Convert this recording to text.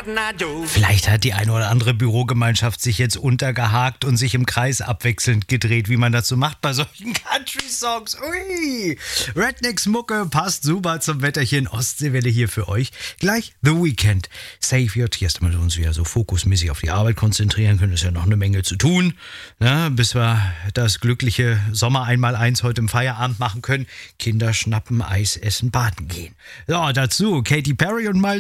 Vielleicht hat die eine oder andere Bürogemeinschaft sich jetzt untergehakt und sich im Kreis abwechselnd gedreht, wie man das so macht bei solchen Country-Songs. Ui! Rednecks-Mucke passt super zum Wetterchen. Ostseewelle hier für euch. Gleich The Weeknd. Save Your Tears, damit wir uns wieder so fokusmäßig auf die Arbeit konzentrieren können. Ist ja noch eine Menge zu tun, ne? Bis wir das glückliche Sommer-Einmaleins heute im Feierabend machen können. Kinder schnappen, Eis essen, baden gehen. So, dazu Katy Perry und mal